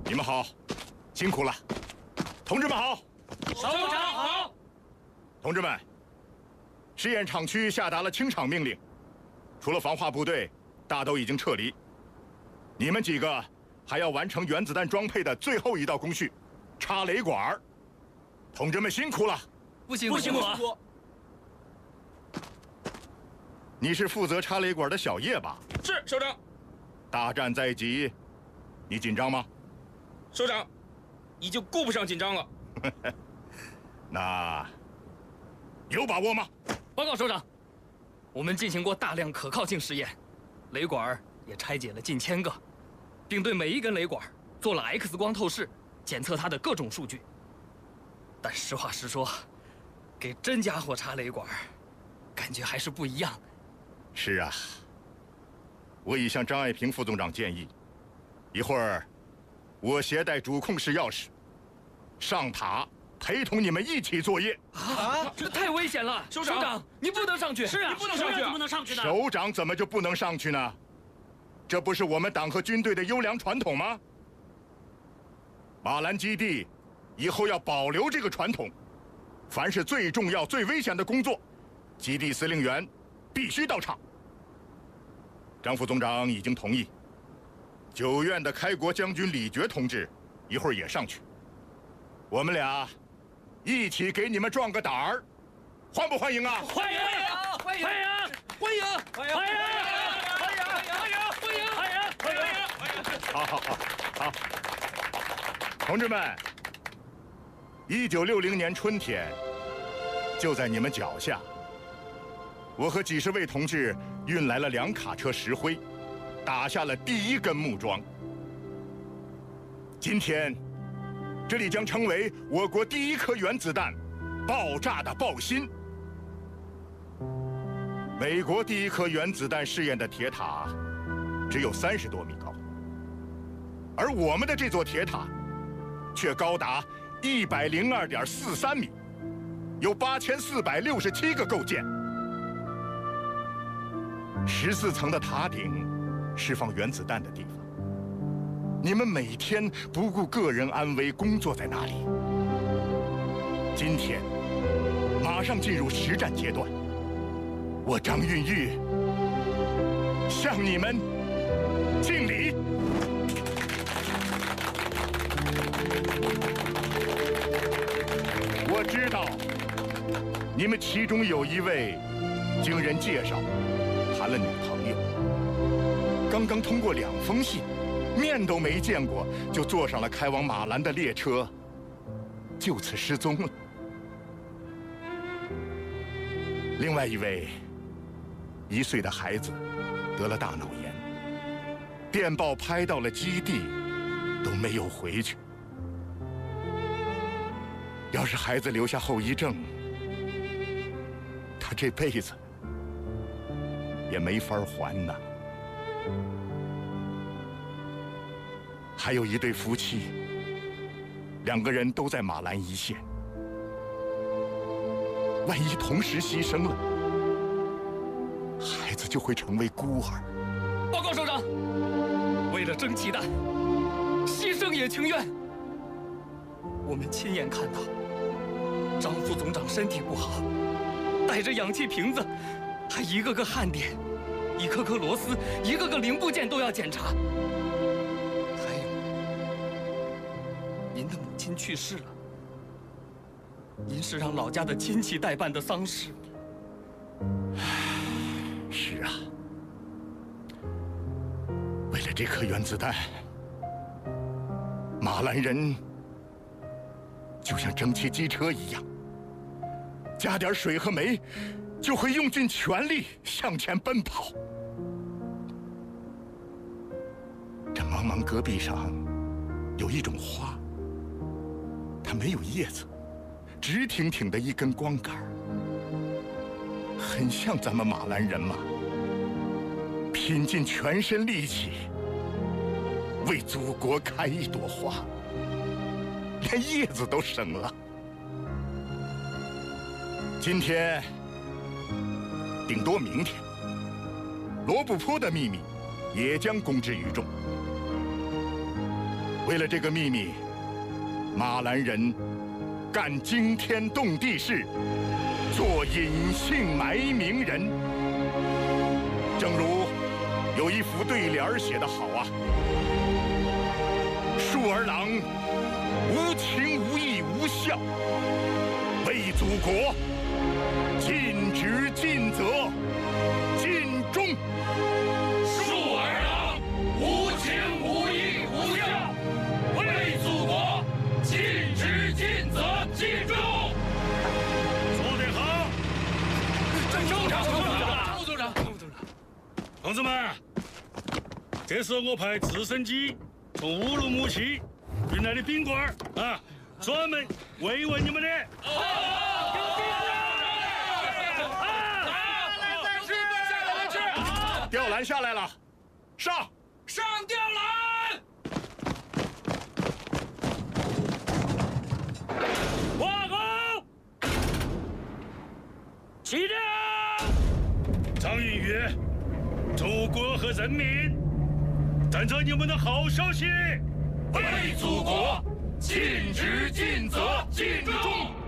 你们好，辛苦了，同志们好。 首长好。 同志们，试验场区下达了清场命令，除了防化部队，大都已经撤离。你们几个还要完成原子弹装配的最后一道工序，插雷管。同志们辛苦了。 不辛苦。 你是负责插雷管的小叶吧？ 是，首长。 大战在即，你紧张吗？ 首长，已经顾不上紧张了。 那有把握吗？ 报告首长，我们进行过大量可靠性实验，雷管也拆解了近1000个，并对每一根雷管做了 X 光透视，检测它的各种数据。但实话实说，给真家伙插雷管，感觉还是不一样。 是啊，我已向张爱萍副总长建议，一会儿我携带主控室钥匙上塔，陪同你们一起作业。 这太危险了！首长，你不能上去。 是啊，你不能上去， 怎么能上去呢？ 首长怎么就不能上去呢？这不是我们党和军队的优良传统吗？马兰基地以后要保留这个传统，凡是最重要、最危险的工作，基地司令员必须到场。张副总长已经同意，9院的开国将军李觉同志一会儿也上去，我们俩一起给你们壮个胆儿，欢不欢迎啊？ 欢迎！欢迎！欢迎！欢迎！欢迎！欢迎！ 好，同志们，1960年春天，就在你们脚下，我和几十位同志运来了2卡车石灰，打下了第1根木桩。今天，这里将成为我国第1颗原子弹爆炸的爆心。美国第1颗原子弹试验的铁塔只有30多米高，而我们的这座铁塔却高达102.43米，有8467个构件。14层的塔顶是放原子弹的地方。你们每天不顾个人安危工作在那里。今天马上进入实战阶段，我张运玉向你们敬礼。我知道你们其中有一位经人介绍谈了女朋友，刚刚通过2封信，面都没见过就坐上了开往马兰的列车，就此失踪了。另外一位1岁的孩子得了大脑炎，电报拍到了基地，都没有回去。要是孩子留下后遗症，他这辈子也没法还呢。还有一对夫妻，2个人都在马兰一线，万一同时牺牲了，孩子就会成为孤儿。 报告首长，为了争气弹，牺牲也情愿。我们亲眼看到张副总长身体不好，带着氧气瓶子，还一个个焊点，一颗颗螺丝，一个个零部件都要检查。还有，您的母亲去世了，您是让老家的亲戚代办的丧事。 是啊，为了这颗原子弹，马兰人就像蒸汽机车一样，加点水和煤，就会用尽全力向前奔跑。这茫茫戈壁上有一种花，它没有叶子，直挺挺的一根光杆，很像咱们马兰人马，拼尽全身力气为祖国开一朵花，连叶子都省了。今天，顶多明天，罗布泊的秘密也将公之于众。 为了这个秘密，马兰人干惊天动地事，做隐姓埋名人。正如有一副对联写得好啊：“树儿郎，无情无义无效，为祖国尽职尽责尽忠。” 树儿郎，无情无义无效，为祖国尽职尽责尽忠。 说得好， 首长，副组长。 同志们，这是我派直升机从乌鲁木齐运来的冰棍儿啊，专门慰问你们的。 吊篮下来了，上！ 上吊篮！ 挂钩！起吊！张云岳，祖国和人民等着你们的好消息。 为祖国尽职尽责尽忠。